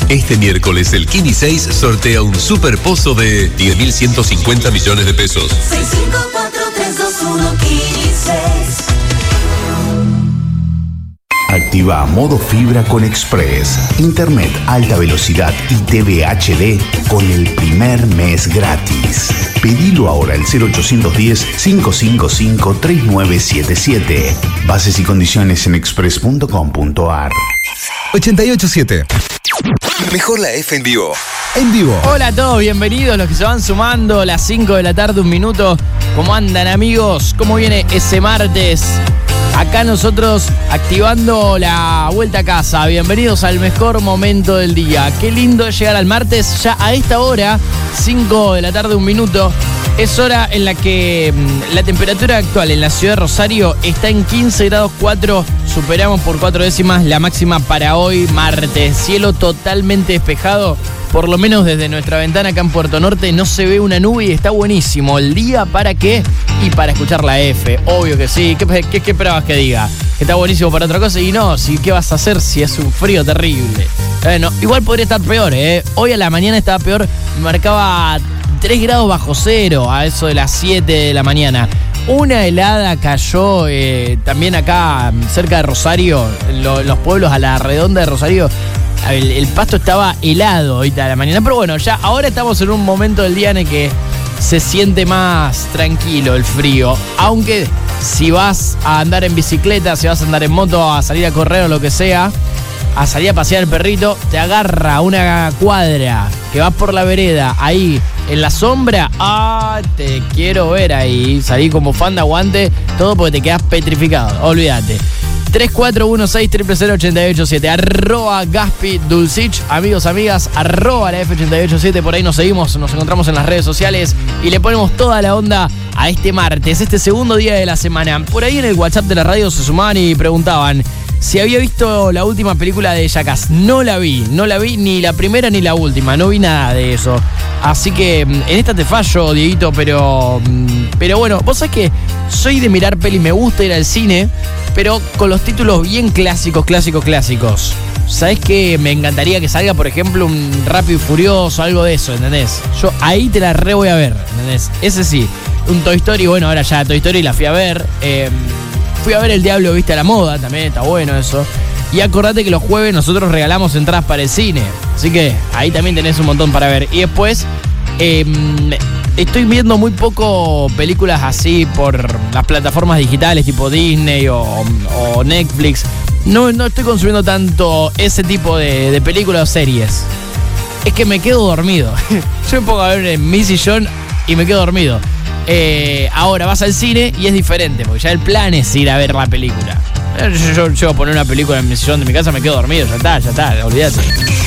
Este miércoles el Kini 6 sortea un super pozo de 10.150 millones de pesos. 654-321 Kini 6. Activa modo fibra con Express. Internet alta velocidad y TV HD con el primer mes gratis. Pedilo ahora al 0810-555-3977. Bases y condiciones en express.com.ar. 88.7. Mejor la F en vivo. En vivo. Hola a todos, bienvenidos los que se van sumando. Las 5 de la tarde, 1 minuto. ¿Cómo andan, amigos? ¿Cómo viene ese martes? Acá nosotros activando la vuelta a casa. Bienvenidos al mejor momento del día. Qué lindo es llegar al martes. Ya a esta hora, 5 de la tarde, 1 minuto. Es hora en la que la temperatura actual en la ciudad de Rosario está en 15 grados 4. Superamos por 4 décimas la máxima para hoy, martes. Cielo totalmente despejado. Por lo menos desde nuestra ventana acá en Puerto Norte no se ve una nube y está buenísimo. ¿El día para qué? Y para escuchar la F. Obvio que sí. ¿Qué esperabas que diga? Que está buenísimo para otra cosa. Y no, ¿qué vas a hacer si es un frío terrible? Bueno, igual podría estar peor, ¿eh? Hoy a la mañana estaba peor. Me marcaba 3 grados bajo cero a eso de las 7 de la mañana. Una helada cayó también acá cerca de Rosario, en los pueblos a la redonda de Rosario. El pasto estaba helado ahorita a la mañana, pero bueno, ya ahora estamos en un momento del día en el que se siente más tranquilo el frío. Aunque si vas a andar en bicicleta, si vas a andar en moto, a salir a correr o lo que sea, a salir a pasear el perrito, te agarra una cuadra que vas por la vereda, ahí en la sombra, te quiero ver ahí, salí con bufanda, guante, todo porque te quedas petrificado, olvídate. 3416-000-887, arroba Gaspi Dulcich, amigos, amigas, arroba la F887, por ahí nos seguimos, nos encontramos en las redes sociales y le ponemos toda la onda a este martes, este segundo día de la semana. Por ahí en el WhatsApp de la radio se sumaban y preguntaban si había visto la última película de Jackass. No la vi ni la primera ni la última, no vi nada de eso. Así que en esta te fallo, Dieguito, pero bueno, vos sabés que soy de mirar peli, me gusta ir al cine, pero con los títulos bien clásicos. ¿Sabés que me encantaría que salga, por ejemplo, un Rápido y Furioso, algo de eso, ¿entendés? Yo ahí te la re voy a ver, ¿entendés? Ese sí, un Toy Story, bueno, ahora ya Toy Story la fui a ver. Fui a ver El Diablo Viste a la Moda, también está bueno eso. Y acordate que los jueves nosotros regalamos entradas para el cine. Así que ahí también tenés un montón para ver. Y después, estoy viendo muy poco películas así por las plataformas digitales tipo Disney o Netflix. No estoy consumiendo tanto ese tipo de películas o series. Es que me quedo dormido. Yo me pongo a ver en mi sillón y me quedo dormido. Ahora vas al cine y es diferente, porque ya el plan es ir a ver la película. Yo voy a poner una película en mi sillón de mi casa, me quedo dormido, ya está, olvídate.